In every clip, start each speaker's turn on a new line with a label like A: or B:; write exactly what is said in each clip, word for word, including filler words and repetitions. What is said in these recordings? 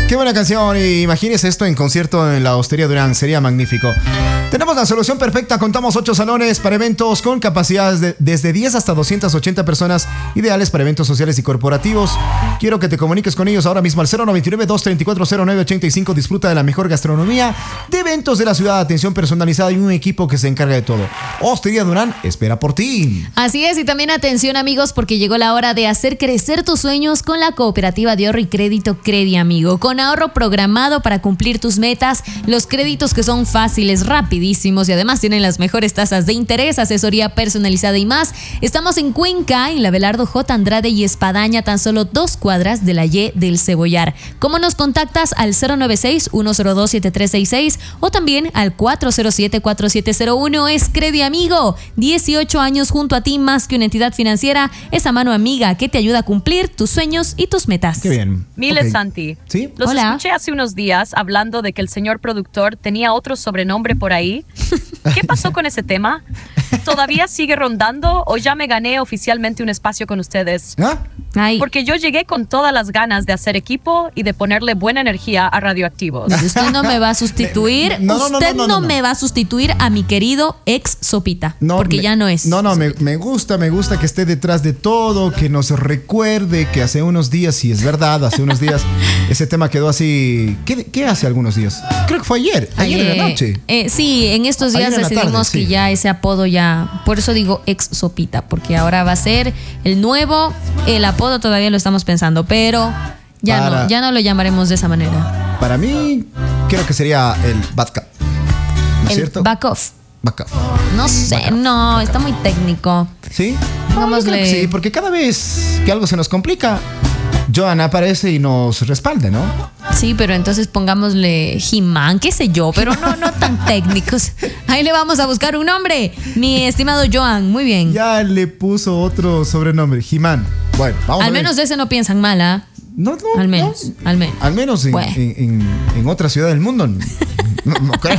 A: Qué buena canción. Imagínese esto en concierto en la Hostería Durán. Sería magnífico. Tenemos la solución perfecta. Contamos ocho salones para eventos con capacidades de, desde diez hasta doscientas ochenta personas, ideales para eventos sociales y corporativos. Quiero que te comuniques con ellos ahora mismo al cero noventa y nueve, doscientos treinta y cuatro, cero nueve ochenta y cinco. Disfruta de la mejor gastronomía, de eventos de la ciudad, atención personalizada y un equipo que se encarga de todo. Hostería Durán espera por ti.
B: Así es, y también atención, amigos, porque llegó la hora de hacer crecer tus sueños con la cooperativa de ahorro y crédito Credi Amigo. Con ahorro programado para cumplir tus metas, los créditos que son fáciles, rapidísimos y además tienen las mejores tasas de interés, asesoría personalizada y más. Estamos en Cuenca, en la Abelardo J. Andrade y Espadaña, tan solo dos cuadras de la Y del Cebollar. ¿Cómo nos contactas? Al cero nueve seis, uno cero dos, siete tres seis seis o también al cuatro cero siete, cuatro siete cero uno. Es Credi Amigo, dieciocho años junto a ti, más que una entidad financiera, esa mano amiga que te ayuda a cumplir tus sueños y tus metas.
A: Qué bien.
C: Mile
A: Okay.
C: Santi.
A: ¿Sí?
C: Los
B: Hola.
C: escuché hace unos días hablando de que el señor productor tenía otro sobrenombre por ahí. ¿Qué pasó con ese tema? ¿Todavía sigue rondando o ya me gané oficialmente un espacio con ustedes?
A: ¿Ah?
B: Ay,
C: Porque yo llegué con todas las ganas de hacer equipo y de ponerle buena energía a Radioactivos.
B: usted no me va a sustituir,
A: No, no, no,
B: usted
A: no,
B: no,
A: no, no.
B: me va a sustituir a mi querido ex Sopita,
A: No,
B: porque
A: me-
B: ya no es.
A: No, no, me, me gusta, me gusta que esté detrás de todo, que nos recuerde que hace unos días, si es verdad, hace unos días, ese tema quedó así. ¿Qué, qué hace algunos días? Creo que fue ayer, ayer en la noche.
B: Eh, sí, en estos días
A: Ayer en la
B: decidimos
A: tarde, sí.
B: que ya ese apodo ya, por eso digo ex Sopita, porque ahora va a ser el nuevo, el apodo todavía lo estamos pensando, pero ya
A: Para-
B: no, ya no lo llamaremos de esa manera.
A: Para mí, creo que sería el Backup. ¿No es
B: El
A: cierto?
B: back off.
A: Backup.
B: No sé, no, está muy técnico.
A: ¿Sí? No, yo
B: Pongámosle-
A: creo que sí, porque cada vez que algo se nos complica, Joan aparece y nos respalda, ¿no?
B: Sí, pero entonces pongámosle He-Man, qué sé yo, pero no, no tan técnicos. Ahí le vamos a buscar un nombre, mi estimado Joan, muy bien.
A: Ya le puso otro sobrenombre, He-Man. Bueno, vamos a
B: Al
A: ver.
B: menos de ese no piensan mal, ¿ah?
A: No, no,
B: Al menos,
A: no.
B: al menos.
A: Al menos en,
B: Bueno.
A: en, en- en otra ciudad del mundo. No, no creo.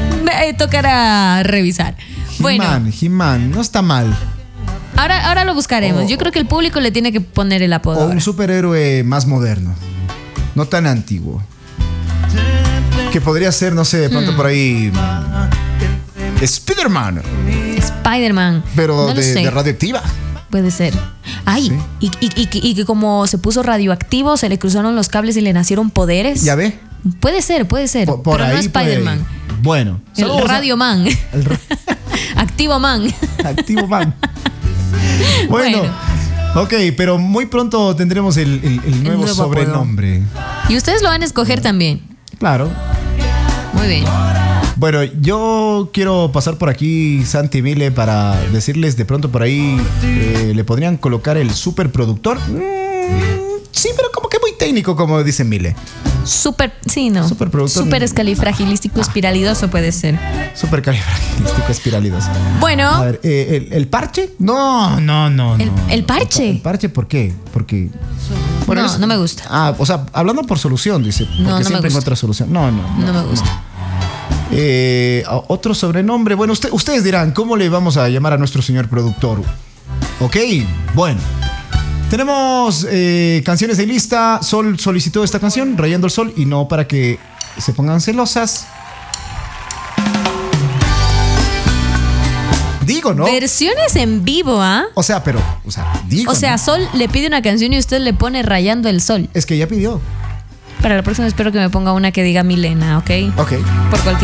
B: Me tocará revisar. Bueno,
A: He-Man, He-Man, no está mal.
B: ahora, ahora lo buscaremos.
A: O-
B: Yo creo que el público le tiene que poner el apodo.
A: O un
B: ahora.
A: superhéroe más moderno. No tan antiguo. Que podría ser, no sé, de
B: Hmm.
A: pronto por ahí. mm, Spider-Man.
B: Spider-Man.
A: Pero
B: No lo
A: de,
B: sé.
A: de radioactiva.
B: Puede ser. Ay,
A: Sí.
B: y, y, y, que- y que como se puso radioactivo, se le cruzaron los cables y le nacieron poderes.
A: Ya ve.
B: Puede ser, puede ser.
A: Por, por
B: pero
A: ahí
B: no
A: puede-
B: Spider-Man.
A: Bueno.
B: El
A: saludos a-
B: Radio Man.
A: el ra-
B: Activo Man.
A: Activo Man. Bueno.
B: Bueno.
A: Ok, pero muy pronto tendremos el, el- el nuevo,
B: nuevo
A: sobrenombre.
B: Y ustedes lo van a escoger también.
A: Claro.
B: Muy bien.
A: Bueno, yo quiero pasar por aquí, Santi Mile, para decirles de pronto por ahí, eh, ¿le podrían colocar el superproductor? Mm, sí, pero como que muy técnico, como dice Mile.
B: Super, sí, no.
A: Superproductor.
B: Super escalifragilístico espiralidoso puede ser.
A: Supercalifragilístico espiralidoso. A
B: Bueno,
A: ver, eh, ¿el, el parche? No, no, no,
B: ¿El-
A: no.
B: el parche?
A: ¿El, parche por qué? Porque...
B: no,
A: es-
B: no me gusta.
A: Ah, o sea, hablando por solución, dice. Porque
B: No, no me
A: siempre
B: gusta.
A: encuentra solución. No, no.
B: No me gusta.
A: Eh, otro sobrenombre. Bueno, usted- ustedes dirán, ¿cómo le vamos a llamar a nuestro señor productor? Ok, bueno. Tenemos eh, canciones de lista. Sol solicitó esta canción, Rayando el Sol, y no para que se pongan celosas. Digo, ¿no?
B: Versiones en vivo, ¿ah?
A: O sea, pero, o sea, digo.
B: O sea,
A: ¿no?
B: Sol le pide una canción y usted le pone Rayando el Sol.
A: Es que ya pidió.
B: Para la próxima espero que me ponga una que diga Milena, ¿ok?
A: Ok.
B: Por cualquier